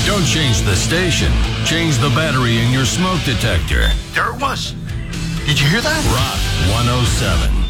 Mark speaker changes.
Speaker 1: Don't change the station. Change the battery in your smoke detector.
Speaker 2: There it was. Did you hear that?
Speaker 1: Rock 107.